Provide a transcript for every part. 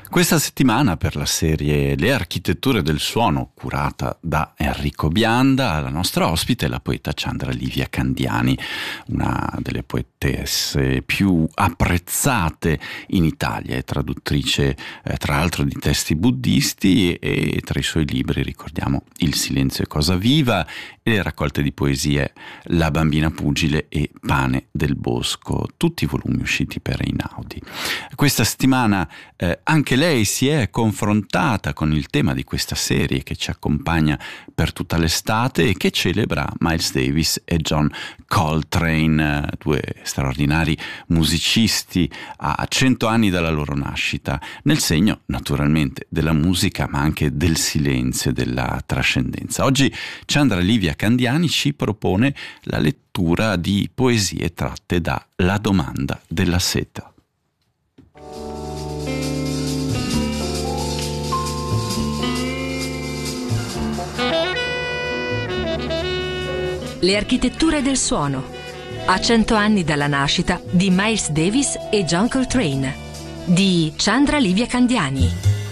Questa settimana per la serie Le architetture del suono, curata da Enrico Bianda, la nostra ospite è la poeta Chandra Livia Candiani, una delle poetesse più apprezzate in Italia. È traduttrice tra l'altro di testi buddisti e tra i suoi libri ricordiamo Il silenzio è cosa viva e le raccolte di poesie La bambina pugile e Pane del bosco, tutti i volumi usciti per Einaudi. Questa settimana anche lei si è confrontata con il tema di questa serie che ci accompagna per tutta l'estate e che celebra Miles Davis e John Coltrane, due straordinari musicisti a 100 anni dalla loro nascita, nel segno naturalmente della musica ma anche del silenzio e della trascendenza. Oggi Chandra Livia Candiani ci propone la lettura di poesie tratte da La domanda della seta. Le architetture del suono, a 100 anni dalla nascita di Miles Davis e John Coltrane, di Chandra Livia Candiani.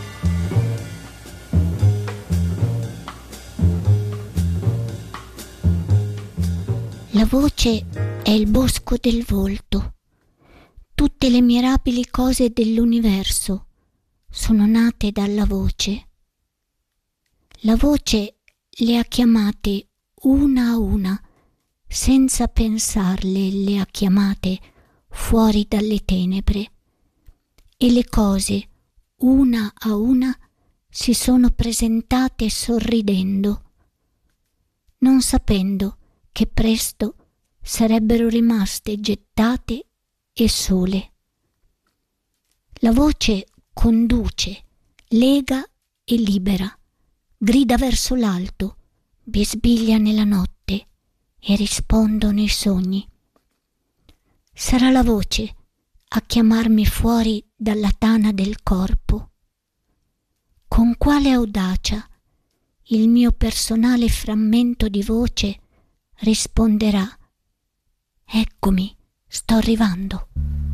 La voce è il bosco del volto. Tutte le mirabili cose dell'universo sono nate dalla voce. La voce le ha chiamate una a una, senza pensarle le ha chiamate fuori dalle tenebre, e le cose, una a una, si sono presentate sorridendo, non sapendo che presto sarebbero rimaste gettate e sole. La voce conduce, lega e libera, grida verso l'alto, bisbiglia nella notte e rispondono i sogni. Sarà la voce a chiamarmi fuori dalla tana del corpo. Con quale audacia il mio personale frammento di voce risponderà: eccomi, sto arrivando.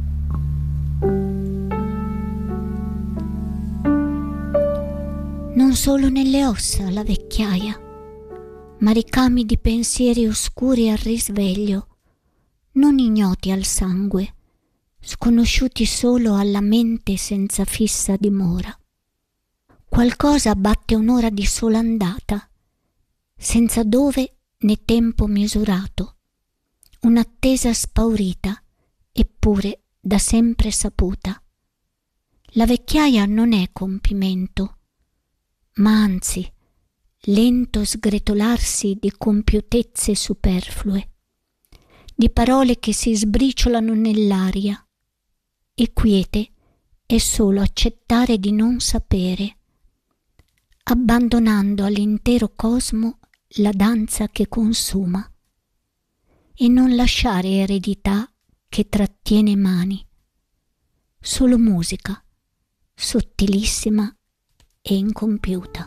Non solo nelle ossa la vecchiaia, ma ricami di pensieri oscuri al risveglio, non ignoti al sangue, sconosciuti solo alla mente senza fissa dimora. Qualcosa batte un'ora di sola andata, senza dove né tempo misurato, un'attesa spaurita, eppure da sempre saputa. La vecchiaia non è compimento, ma anzi lento sgretolarsi di compiutezze superflue, di parole che si sbriciolano nell'aria, e quiete è solo accettare di non sapere, abbandonando all'intero cosmo la danza che consuma, e non lasciare eredità che trattiene mani, solo musica, sottilissima e incompiuta.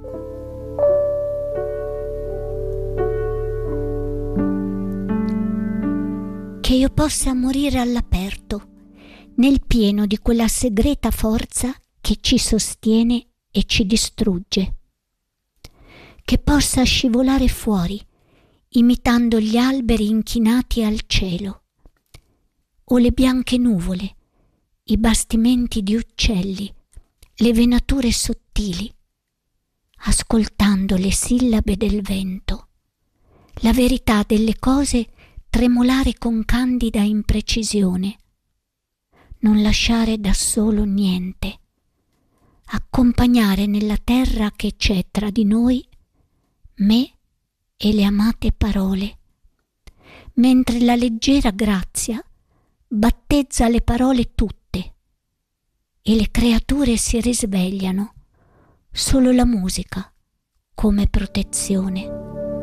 Che io possa morire all'aperto, nel pieno di quella segreta forza che ci sostiene e ci distrugge. Che possa scivolare fuori, imitando gli alberi inchinati al cielo, o le bianche nuvole, i bastimenti di uccelli, le venature sottili, ascoltando le sillabe del vento, la verità delle cose tremolare con candida imprecisione, non lasciare da solo niente, accompagnare nella terra che c'è tra di noi me e le amate parole, mentre la leggera grazia battezza le parole tutte e le creature si risvegliano, solo la musica come protezione.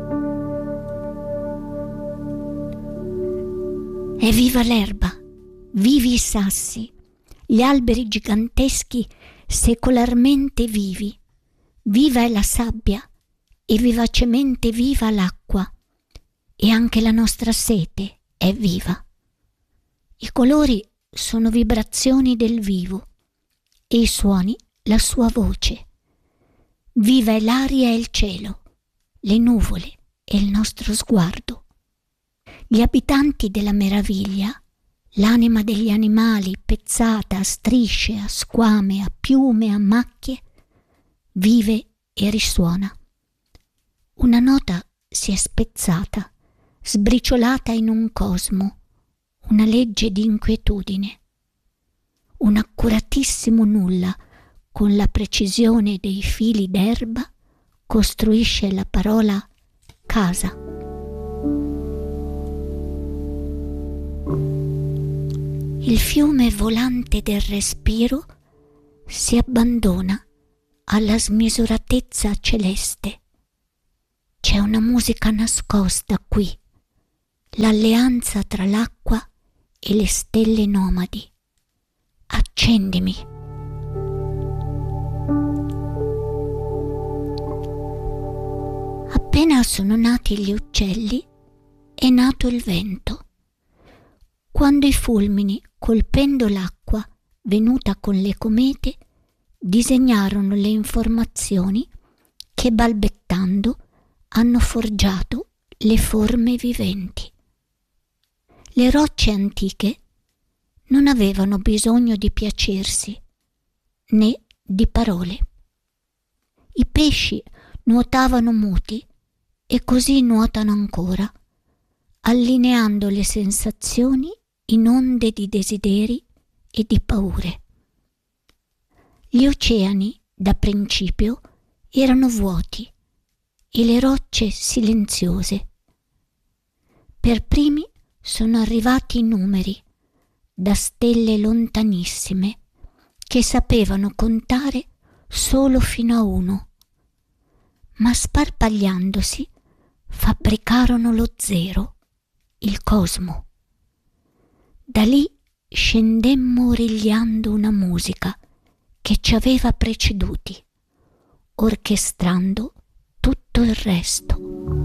È viva l'erba, vivi i sassi, gli alberi giganteschi secolarmente vivi, viva è la sabbia e vivacemente viva l'acqua, e anche la nostra sete è viva. I colori sono vibrazioni del vivo e i suoni la sua voce. Viva è l'aria e il cielo, le nuvole e il nostro sguardo. Gli abitanti della meraviglia, l'anima degli animali pezzata a strisce, a squame, a piume, a macchie, vive e risuona. Una nota si è spezzata, sbriciolata in un cosmo, una legge di inquietudine. Un accuratissimo nulla, con la precisione dei fili d'erba, costruisce la parola casa. Il fiume volante del respiro si abbandona alla smisuratezza celeste. C'è una musica nascosta qui, l'alleanza tra l'acqua e le stelle nomadi. Accendimi. Appena sono nati gli uccelli, è nato il vento. Quando i fulmini, colpendo l'acqua venuta con le comete, disegnarono le informazioni che, balbettando, hanno forgiato le forme viventi. Le rocce antiche non avevano bisogno di piacersi né di parole. I pesci nuotavano muti e così nuotano ancora, allineando le sensazioni in onde di desideri e di paure. Gli oceani, da principio, erano vuoti e le rocce silenziose. Per primi sono arrivati i numeri, da stelle lontanissime, che sapevano contare solo fino a 1, ma sparpagliandosi fabbricarono lo zero, il cosmo. Da lì scendemmo origliando una musica che ci aveva preceduti, orchestrando tutto il resto.